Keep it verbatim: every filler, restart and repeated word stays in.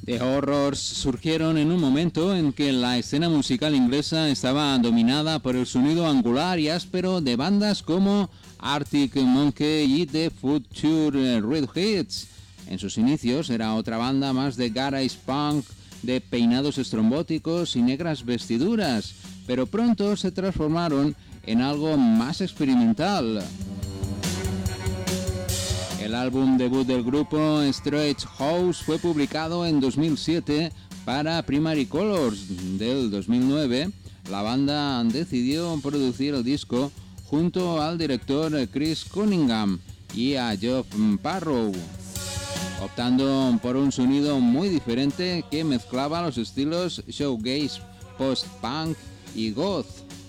The Horrors surgieron en un momento en que la escena musical inglesa estaba dominada por el sonido angular y áspero de bandas como Arctic Monkey y The Future Redheads. En sus inicios era otra banda más de garage punk, de peinados estrombóticos y negras vestiduras, pero pronto se transformaron en algo más experimental. El álbum debut del grupo, Strange House, fue publicado en dos mil siete para Primary Colors. Del dos mil nueve, la banda decidió producir el disco junto al director Chris Cunningham y a Geoff Parrow, optando por un sonido muy diferente que mezclaba los estilos shoegaze, post-punk y goth.